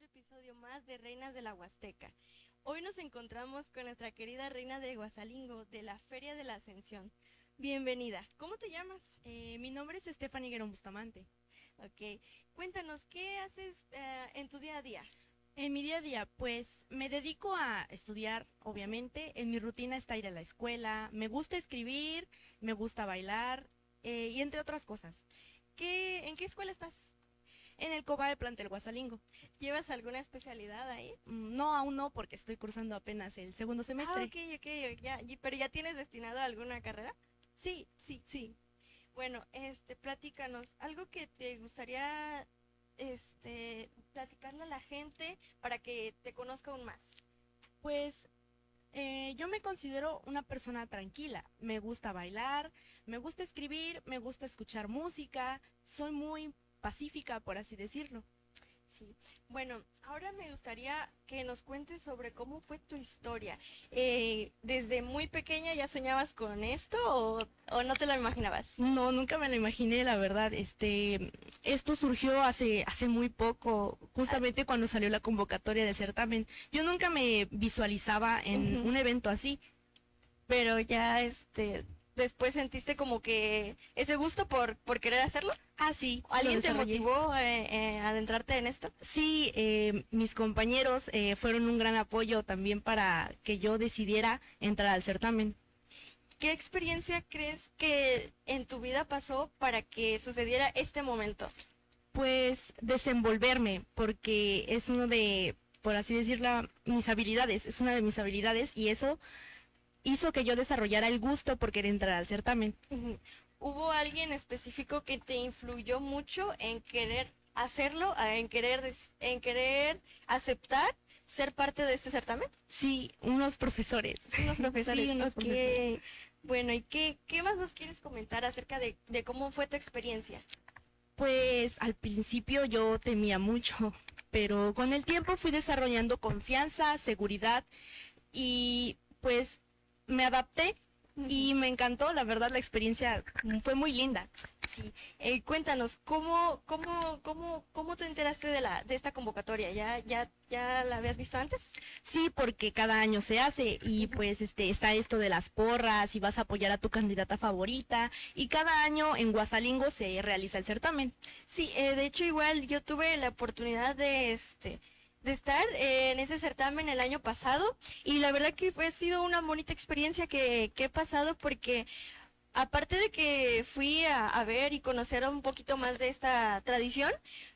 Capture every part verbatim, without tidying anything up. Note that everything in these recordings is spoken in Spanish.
episodio más de Reinas de la Huasteca. Hoy nos encontramos con nuestra querida reina de Guasalingo de la Feria de la Ascensión. Bienvenida. ¿Cómo te llamas? Eh, mi nombre es Stephanie Guerón Bustamante. Ok. Cuéntanos, ¿qué haces eh, en tu día a día? En mi día a día, pues me dedico a estudiar, obviamente. En mi rutina está ir a la escuela. Me gusta escribir, me gusta bailar eh, y entre otras cosas. ¿Qué, ¿En qué escuela estás? En el COBAE Plantel Guasalingo. ¿Llevas alguna especialidad ahí? Mm, No, aún no, porque estoy cursando apenas el segundo Ah, semestre. ok, ok, ya, y- pero ¿ya tienes destinado a alguna carrera? Sí, Sí. sí. Bueno, este, platícanos, algo que te gustaría, este, platicarle a la gente para que te conozca aún más. Pues eh, yo me considero una persona tranquila. Me gusta bailar, me gusta escribir, me gusta escuchar música. Soy muy pacífica, por así decirlo. Sí, bueno, ahora me gustaría que nos cuentes sobre cómo fue tu historia. Eh, ¿desde muy pequeña ya soñabas con esto o, o no te lo imaginabas? No, nunca me lo imaginé, la verdad. Este, esto surgió hace, hace muy poco, justamente cuando salió la convocatoria de certamen. Yo nunca me visualizaba en Ujú. un evento así. Pero ya, este, después sentiste como que ese gusto por, por querer hacerlo. Ah, sí, sí lo ¿Alguien te desarrollé. motivó eh, eh, al entrarte en esto? Sí, eh, mis compañeros eh, fueron un gran apoyo también para que yo decidiera entrar al certamen. ¿Qué experiencia crees que en tu vida pasó para que sucediera este momento? Pues desenvolverme, porque es uno de, por así decirlo, mis habilidades, es una de mis habilidades y eso hizo que yo desarrollara el gusto por querer entrar al certamen. Ujú. ¿Hubo alguien específico que te influyó mucho en querer hacerlo, a- en querer, des- en querer aceptar ser parte de este certamen? Sí, unos profesores. Unos profesores. Sí, unos profesores. Ok. Bueno, ¿y qué, qué más nos quieres comentar acerca de, de cómo fue tu experiencia? Pues al principio yo temía mucho, pero con el tiempo fui desarrollando confianza, seguridad y pues me adapté y me encantó, la verdad la experiencia fue muy linda. Sí, eh, cuéntanos, ¿cómo, cómo, cómo, cómo te enteraste de la, de esta convocatoria? ¿Ya, ya, ya la habías visto antes? Sí, porque cada año se hace y pues este está esto de las porras y vas a apoyar a tu candidata favorita y cada año en Guasalingo se realiza el certamen. Sí, eh, de hecho igual yo tuve la oportunidad de este de estar eh, en ese certamen el año pasado y la verdad que fue ha sido una bonita experiencia que, que he pasado porque aparte de que fui a, a ver y conocer un poquito más de esta tradición,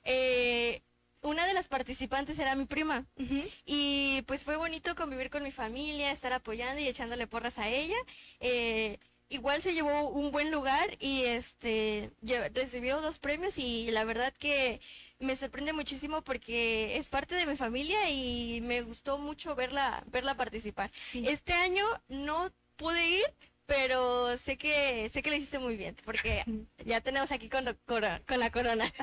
eh, una de las participantes era mi prima. Ujú. Y pues fue bonito convivir con mi familia, estar apoyando y echándole porras a ella. Eh, igual se llevó un buen lugar y este lle- recibió dos premios y la verdad que me sorprende muchísimo porque es parte de mi familia y me gustó mucho verla verla participar. Sí. Este año no pude ir, pero sé que sé que lo hiciste muy bien porque ya tenemos aquí con, lo- coro- con la corona.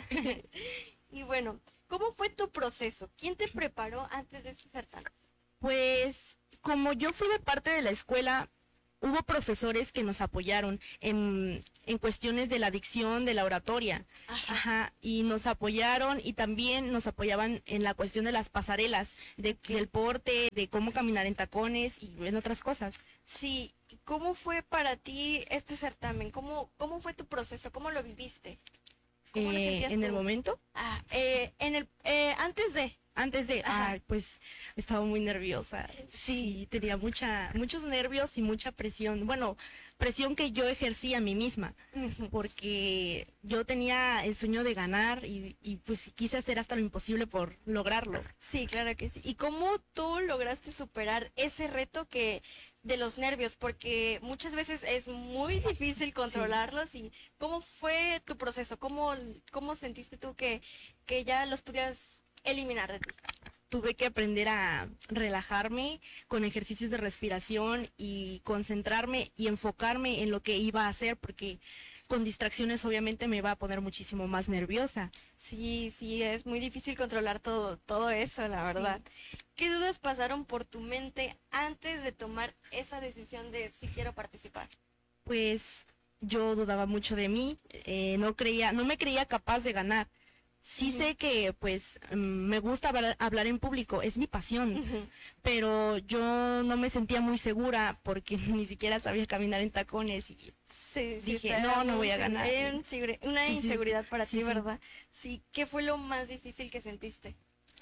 Y bueno, ¿cómo fue tu proceso? ¿Quién te preparó antes de este certamen? Pues como yo fui de parte de la escuela, hubo profesores que nos apoyaron en, en cuestiones de la dicción, de la oratoria. Ajá. Ajá, y nos apoyaron y también nos apoyaban en la cuestión de las pasarelas, de, del porte, de cómo caminar en tacones y en otras cosas. Sí, ¿cómo fue para ti este certamen? ¿Cómo, cómo fue tu proceso? ¿Cómo lo viviste? ¿Cómo lo Eh, sentías en el tú? momento, Ah, eh, en el, eh, antes de. antes de, Ajá. ay, pues estaba muy nerviosa. Sí, tenía mucha, muchos nervios y mucha presión. Bueno, presión que yo ejercí a mí misma, Ujú. porque yo tenía el sueño de ganar y, y pues quise hacer hasta lo imposible por lograrlo. Sí, claro que sí. ¿Y cómo tú lograste superar ese reto que de los nervios? Porque muchas veces es muy difícil controlarlos. ¿Y cómo fue tu proceso? ¿Cómo, cómo sentiste tú que, que ya los pudieras eliminar de ti? Tuve que aprender a relajarme con ejercicios de respiración y concentrarme y enfocarme en lo que iba a hacer, porque con distracciones obviamente me iba a poner muchísimo más nerviosa. Sí, sí, es muy difícil controlar todo, todo eso, la verdad. ¿Qué dudas pasaron por tu mente antes de tomar esa decisión de si quiero participar? Pues yo dudaba mucho de mí, eh, no creía, no me creía capaz de ganar, Sí Ujú. sé que pues mm, me gusta hablar, hablar en público, es mi pasión, Ujú. pero yo no me sentía muy segura porque ni siquiera sabía caminar en tacones y Sí, sí, dije, está no, no muy voy a insegura. ganar. Era y- un segure- una Sí, sí, inseguridad para sí, ti, sí. ¿verdad? Sí, ¿qué fue lo más difícil que sentiste?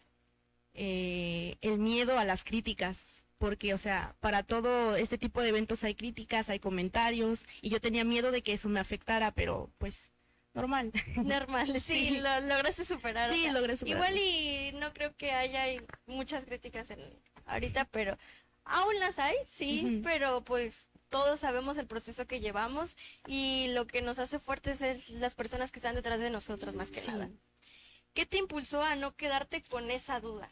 Eh, el miedo a las críticas, porque, o sea, para todo este tipo de eventos hay críticas, hay comentarios, y yo tenía miedo de que eso me afectara, pero pues normal. Normal, sí, Sí, lo lograste superar, o sí, sea, logré igual superarlo. y no creo que haya y- muchas críticas en ahorita, pero aún las hay, sí, Ujú. pero pues todos sabemos el proceso que llevamos y lo que nos hace fuertes es las personas que están detrás de nosotros más que nada. Sí, ¿Qué te impulsó a no quedarte con esa duda?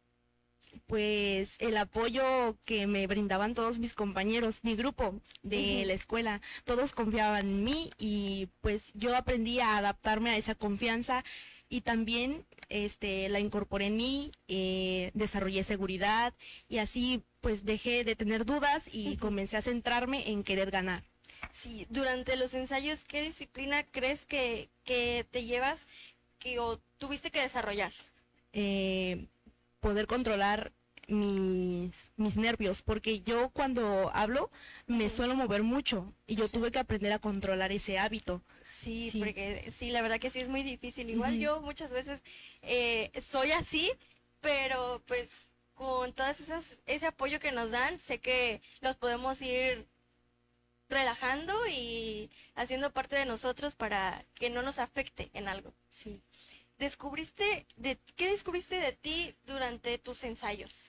pues el apoyo que me brindaban todos mis compañeros, mi grupo de Ujú. la escuela, todos confiaban en mí y pues yo aprendí a adaptarme a esa confianza y también este la incorporé en mí, eh, desarrollé seguridad y así pues dejé de tener dudas y Ujú. comencé a centrarme en querer ganar. Sí, durante los ensayos, ¿qué disciplina crees que, que te llevas que o tuviste que desarrollar? Eh, Poder controlar mis, mis nervios, porque yo cuando hablo me Ujú. suelo mover mucho y yo tuve que aprender a controlar ese hábito. Sí, Sí. porque sí, la verdad que sí es muy difícil. Igual Ujú. yo muchas veces eh, soy así, pero pues con todas esas, ese apoyo que nos dan, sé que los podemos ir relajando y haciendo parte de nosotros para que no nos afecte en algo. Sí. ¿Descubriste de qué descubriste de ti durante tus ensayos?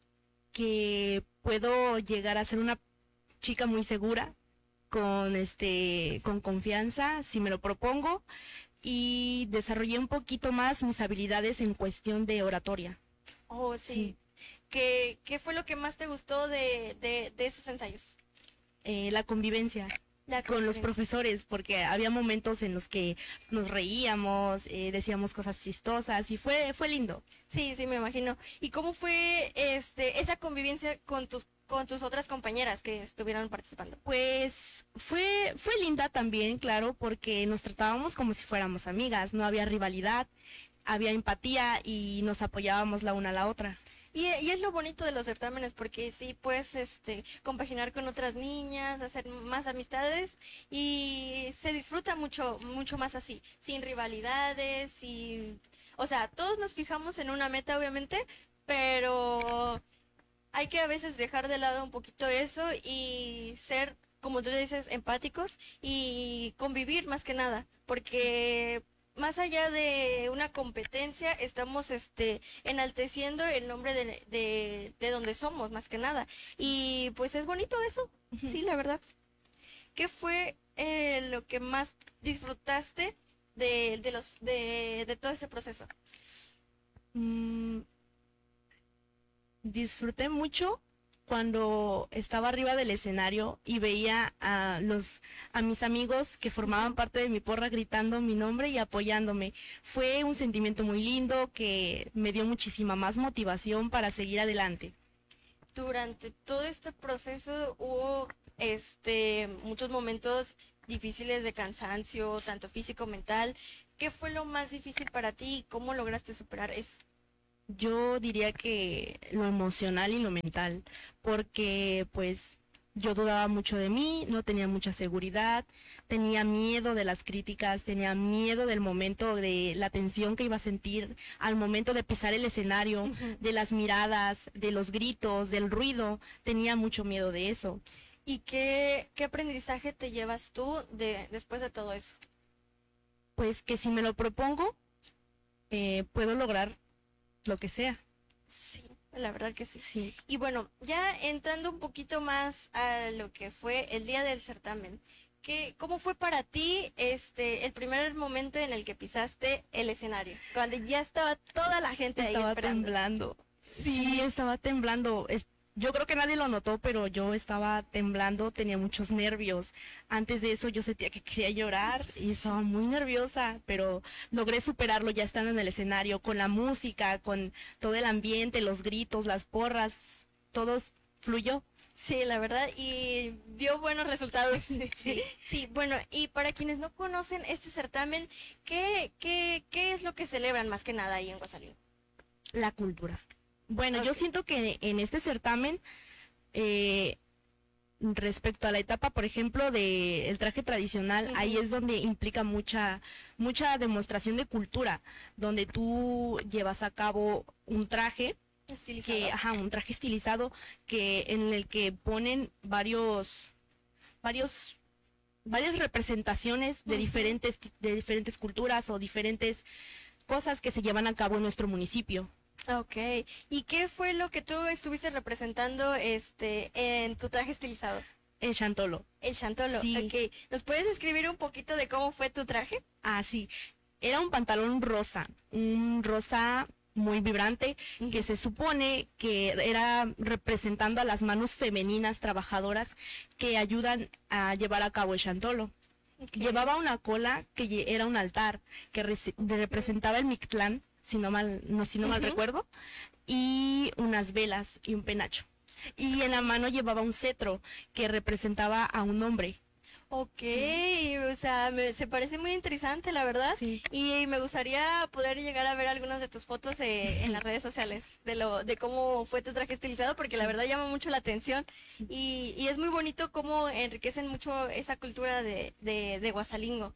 Que puedo llegar a ser una chica muy segura, con este, con confianza, si me lo propongo, y desarrollé un poquito más mis habilidades en cuestión de oratoria. Oh, Sí. sí. ¿Qué, qué fue lo que más te gustó de, de, de esos ensayos? Eh, la convivencia La con los convivencia. profesores, porque había momentos en los que nos reíamos, eh, decíamos cosas chistosas y fue, fue lindo. Sí, sí, me imagino. ¿Y cómo fue este esa convivencia con tus con tus otras compañeras que estuvieron participando? Pues fue, fue linda también, claro, porque nos tratábamos como si fuéramos amigas, no había rivalidad, había empatía y nos apoyábamos la una a la otra. Y, y es lo bonito de los certámenes porque sí puedes este compaginar con otras niñas, hacer más amistades y se disfruta mucho mucho más así, sin rivalidades y o sea, todos nos fijamos en una meta obviamente, pero hay que a veces dejar de lado un poquito eso y ser, como tú le dices, empáticos y convivir más que nada, porque más allá de una competencia, estamos este enalteciendo el nombre de, de, de donde somos, más que nada. Y pues es bonito eso, Ujú. sí, la verdad. ¿Qué fue eh, lo que más disfrutaste de, de los de, de todo ese proceso? Mm, disfruté mucho cuando estaba arriba del escenario y veía a los a mis amigos que formaban Ujú. parte de mi porra gritando mi nombre y apoyándome. Fue un sentimiento muy lindo que me dio muchísima más motivación para seguir adelante. Durante todo este proceso hubo este muchos momentos difíciles de cansancio, tanto físico, mental. ¿Qué fue lo más difícil para ti y cómo lograste superar eso? Yo diría que lo emocional y lo mental, porque pues yo dudaba mucho de mí, no tenía mucha seguridad, tenía miedo de las críticas, tenía miedo del momento, de la tensión que iba a sentir al momento de pisar el escenario, Ujú. de las miradas, de los gritos, del ruido, tenía mucho miedo de eso. ¿Y qué, qué aprendizaje te llevas tú de después de todo eso? Pues que si me lo propongo, eh, puedo lograr lo que sea. Sí, la verdad que sí. Sí. Y bueno, ya entrando un poquito más a lo que fue el día del certamen, ¿qué, cómo fue para ti este el primer momento en el que pisaste el escenario? Cuando ya estaba toda la gente ahí Estaba esperando. temblando. Sí, Sí. estaba temblando. Es- yo creo que nadie lo notó, pero yo estaba temblando, tenía muchos nervios. Antes de eso yo sentía que quería llorar y estaba muy nerviosa, pero logré superarlo ya estando en el escenario, con la música, con todo el ambiente, los gritos, las porras, todo fluyó. Sí, la verdad, y dio buenos resultados. Sí. Sí, bueno, y para quienes no conocen este certamen, ¿qué, qué, qué es lo que celebran más que nada ahí en Guasalín? La cultura. Bueno, yo Ok. siento que en este certamen, eh, respecto a la etapa, por ejemplo, del traje tradicional, Ujú. ahí es donde implica mucha, mucha demostración de cultura, donde tú llevas a cabo un traje Estilizado. que, ajá, un traje estilizado que en el que ponen varios, varios, varias representaciones de Ujú. diferentes, de diferentes culturas o diferentes cosas que se llevan a cabo en nuestro municipio. Ok. ¿Y qué fue lo que tú estuviste representando este en tu traje estilizado? En Chantolo. El chantolo. Sí. Ok. ¿Nos puedes describir un poquito de cómo fue tu traje? Ah, sí. Era un pantalón rosa, un rosa muy vibrante, que se supone que era representando a las manos femeninas trabajadoras que ayudan a llevar a cabo el chantolo. Ok. Llevaba una cola que lle- era un altar que reci- de- representaba el Mictlán, si no mal, no, si no mal Ujú. recuerdo, y unas velas y un penacho. Y en la mano llevaba un cetro que representaba a un hombre. Ok, o sea, me- se parece muy interesante, la verdad. Sí. Y me gustaría poder llegar a ver algunas de tus fotos eh, en las redes sociales de lo de cómo fue tu traje estilizado, porque la Sí. verdad llama mucho la atención. Sí. Y, y es muy bonito cómo enriquecen mucho esa cultura de, de, de Guasalingo,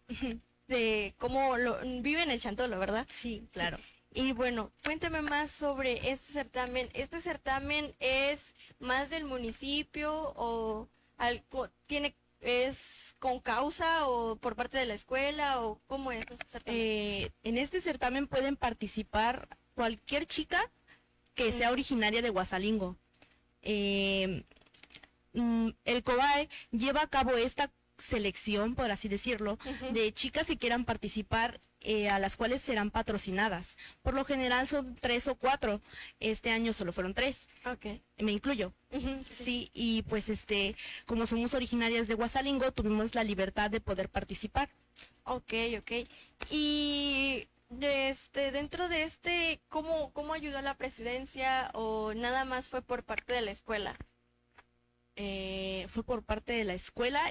de cómo lo, viven el chantolo, ¿verdad? Sí, claro. Y bueno, cuéntame más sobre este certamen. ¿Este certamen es más del municipio o algo, tiene, es con causa o por parte de la escuela o cómo es este certamen? Eh, en este certamen pueden participar cualquier chica que sea Ujú. originaria de Guasalingo. Eh, mm, el COBAE lleva a cabo esta selección, por así decirlo, Ujú. de chicas que quieran participar, eh, a las cuales serán patrocinadas. Por lo general son tres o cuatro. Este año solo fueron tres. Ok. Me incluyo. Ujú, Sí, y pues este, como somos originarias de Guasalingo, tuvimos la libertad de poder participar. Ok, ok. Y de este, dentro de este, ¿cómo, cómo ayudó a la presidencia o nada más fue por parte de la escuela? Eh, fue por parte de la escuela.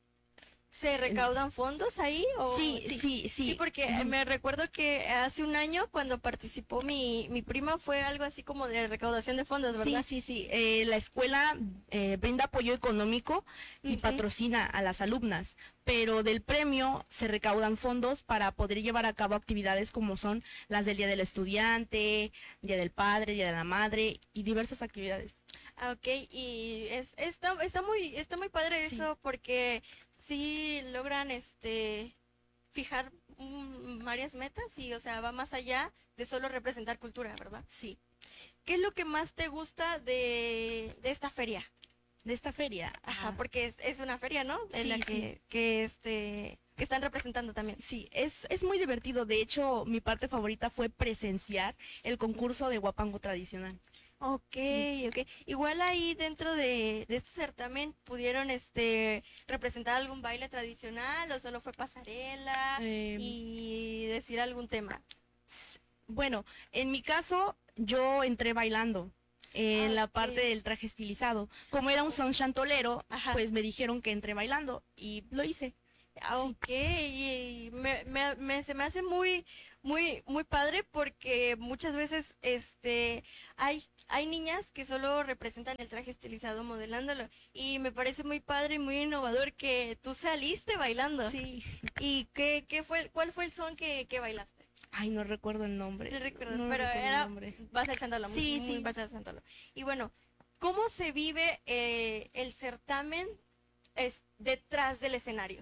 ¿Se recaudan fondos ahí? O... Sí, sí, sí. Sí, porque Ujú. me recuerdo que hace un año cuando participó mi, mi prima fue algo así como de recaudación de fondos, Sí, ¿verdad? sí, sí. Eh, la escuela eh, brinda apoyo económico y Ujú. patrocina a las alumnas, pero del premio se recaudan fondos para poder llevar a cabo actividades como son las del Día del Estudiante, Día del Padre, Día de la Madre y diversas actividades. Ah, ok, y es, está, está muy, está muy padre Sí. eso porque sí logran este fijar mm, varias metas y o sea va más allá de solo representar cultura, ¿verdad? Sí. ¿Qué es lo que más te gusta de, de esta feria? De esta feria. Ajá, ah, porque es, es una feria, ¿no? En Sí, la sí. que, que este que están representando también. Sí, es, es muy divertido. De hecho, mi parte favorita fue presenciar el concurso de guapango tradicional. Ok, Sí. ok. Igual ahí dentro de, de este certamen pudieron este representar algún baile tradicional o solo fue pasarela Em, y decir algún tema. s- bueno, en mi caso, yo entré bailando en la Ok. parte del traje estilizado. Como era un son chantolero, Ajá. pues me dijeron que entré bailando y lo hice. Ah, Sí. ok, y me, me, me- se me hace muy, muy, muy padre porque muchas veces este hay, hay niñas que solo representan el traje estilizado modelándolo. Y me parece muy padre y muy innovador que tú saliste bailando. Sí. ¿Y qué, qué fue, cuál fue el son que, que bailaste? Ay, no recuerdo el nombre. No recuerdas, No pero recuerdo el era nombre. vas echándolo, muy, Sí, muy sí. vas echándolo. Y bueno, ¿cómo se vive eh, el certamen es, detrás del escenario?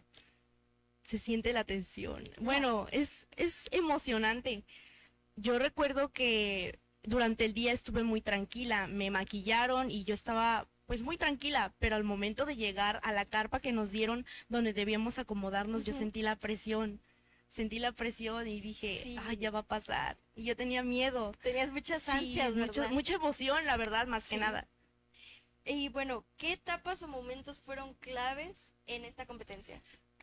Se siente la tensión. Bueno, es, es emocionante. Yo recuerdo que durante el día estuve muy tranquila, me maquillaron y yo estaba pues muy tranquila, pero al momento de llegar a la carpa que nos dieron donde debíamos acomodarnos, yo Ujú. sentí la presión, sentí la presión y dije, Sí. ay, ya va a pasar. Y yo tenía miedo. Tenías muchas Sí, ansias, mucha, ¿verdad? mucha emoción, la verdad, más que Sí. nada. Y bueno, ¿qué etapas o momentos fueron claves en esta competencia?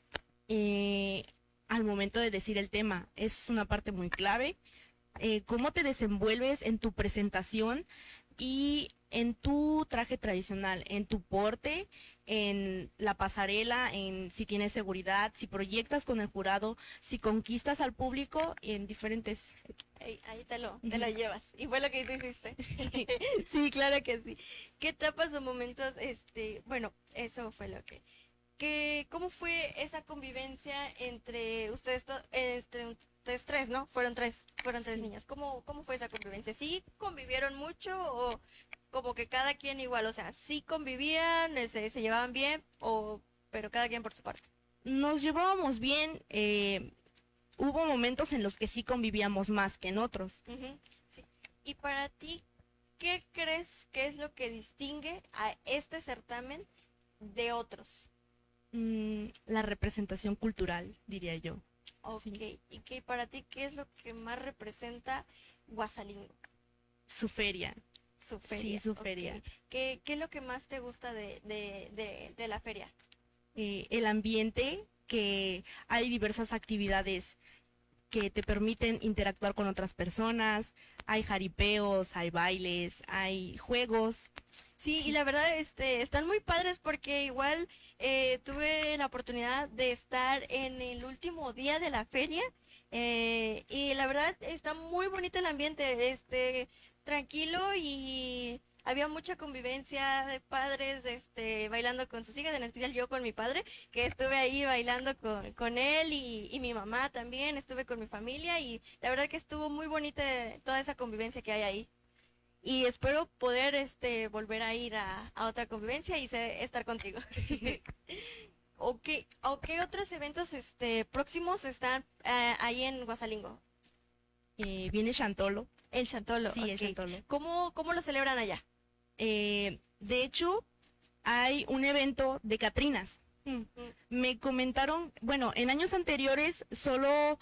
Eh, al momento de decir el tema, es una parte muy clave. Eh, cómo te desenvuelves en tu presentación y en tu traje tradicional, en tu porte, en la pasarela, en si tienes seguridad, si proyectas con el jurado, si conquistas al público en diferentes... Ahí, ahí te lo, te lo llevas. Y fue lo que tú hiciste. Sí, claro que sí. ¿Qué etapas o momentos, este, bueno, eso fue lo que, que, ¿cómo fue esa convivencia entre ustedes, to- entre ustedes tres, ¿no? Fueron tres, fueron tres Sí. niñas. ¿Cómo, cómo fue esa convivencia? ¿Sí convivieron mucho o como que cada quien igual? O sea, ¿sí convivían, eh, se, se llevaban bien o, pero cada quien por su parte? Nos llevábamos bien, eh, hubo momentos en los que sí convivíamos más que en otros. Ujú, sí. Y para ti, ¿qué crees que es lo que distingue a este certamen de otros? Mm, la representación cultural, diría yo. Ok, Sí. y que para ti, ¿qué es lo que más representa Guasalingo? Su feria. Su Sí, feria. su ok. feria. ¿Qué, qué es lo que más te gusta de, de, de, de la feria? Eh, el ambiente, que hay diversas actividades que te permiten interactuar con otras personas, hay jaripeos, hay bailes, hay juegos. Sí, y Sí. la verdad, este, están muy padres porque igual eh, tuve la oportunidad de estar en el último día de la feria eh, y la verdad está muy bonito el ambiente, este, tranquilo y había mucha convivencia de padres, este, bailando con sus hijas, en especial yo con mi padre, que estuve ahí bailando con, con él y, y mi mamá también, estuve con mi familia y la verdad que estuvo muy bonita toda esa convivencia que hay ahí y espero poder este volver a ir a, a otra convivencia y ser- estar contigo. ¿O qué, o qué otros eventos este próximos están eh, ahí en Guasalingo? Eh, viene Chantolo. El Chantolo, Sí, el ok. Chantolo. ¿Cómo, cómo lo celebran allá? Eh, de hecho, hay un evento de Catrinas. Mm, Me comentaron, bueno, en años anteriores solo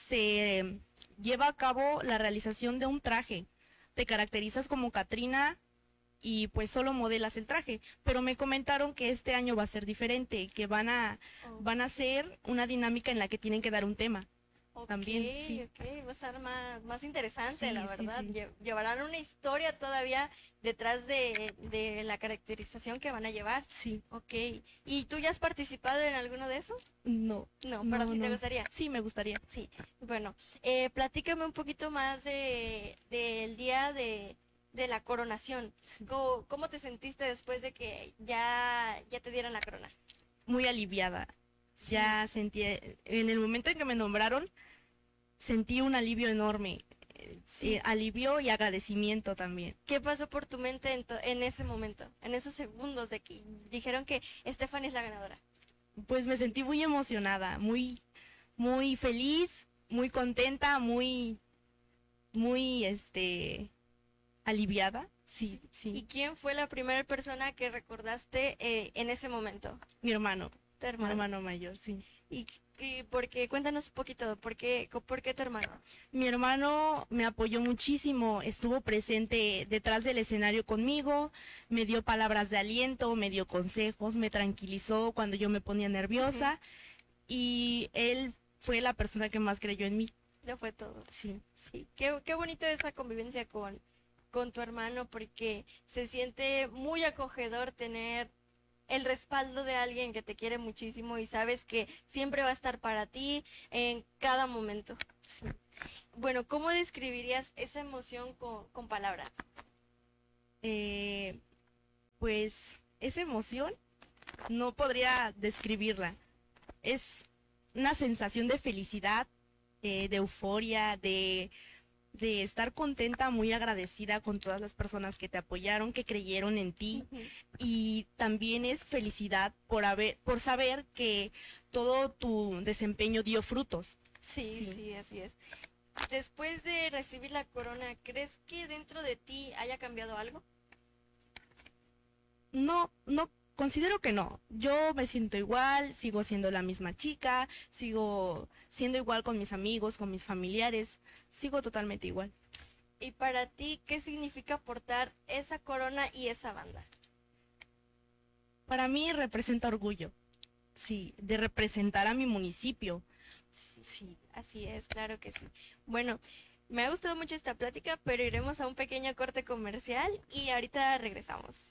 se lleva a cabo la realización de un traje. Te caracterizas como Catrina y pues solo modelas el traje, pero me comentaron que este año va a ser diferente, que van a oh, van a hacer una dinámica en la que tienen que dar un tema. ok, También, sí. ok, va a estar más, más interesante, la Sí, sí, verdad. sí. Lle- Llevarán una historia todavía detrás de, de la caracterización que van a llevar. Sí. Ok. ¿Y tú ya has participado en alguno de esos? No. No, pero No, sí te no. gustaría. Sí, me gustaría. Sí, bueno, eh, platícame un poquito más de del día de, de la coronación. Sí. ¿Cómo, cómo te sentiste después de que ya, ya te dieran la corona? Muy aliviada. Sí. Ya sentí, en el momento en que me nombraron, sentí un alivio enorme. Eh, Sí. eh, alivio y agradecimiento también. ¿Qué pasó por tu mente en, to- en ese momento, en esos segundos de que dijeron que Stephanie es la ganadora? Pues me sentí muy emocionada, muy, muy feliz, muy contenta, muy, muy, este, aliviada. Sí, ¿Y sí. quién fue la primera persona que recordaste eh, en ese momento? Mi hermano, Tu mi hermano. hermano mayor, sí. ¿Y, y por qué? Cuéntanos un poquito, ¿por qué, co- por qué tu hermano? Mi hermano me apoyó muchísimo, estuvo presente detrás del escenario conmigo, me dio palabras de aliento, me dio consejos, me tranquilizó cuando yo me ponía nerviosa y él fue la persona que más creyó en mí. Ya fue todo. Sí, Sí, qué, qué bonito esa convivencia con, con tu hermano porque se siente muy acogedor tener el respaldo de alguien que te quiere muchísimo y sabes que siempre va a estar para ti en cada momento. sí. Bueno, ¿cómo describirías esa emoción con, con palabras? Eh, pues esa emoción no podría describirla. Es una sensación de felicidad, eh, de euforia, de, de estar contenta, muy agradecida con todas las personas que te apoyaron, que creyeron en ti. Ujú. Y también es felicidad por haber, por saber que todo tu desempeño dio frutos. Sí, Sí. sí, así es. Después de recibir la corona, ¿crees que dentro de ti haya cambiado algo? No, no, considero que no. Yo me siento igual, sigo siendo la misma chica, sigo siendo igual con mis amigos, con mis familiares, sigo totalmente igual. Y para ti, ¿qué significa portar esa corona y esa banda? Para mí representa orgullo, sí, de representar a mi municipio. Sí, Así es, claro que sí. Bueno, Me ha gustado mucho esta plática, pero iremos a un pequeño corte comercial y ahorita regresamos.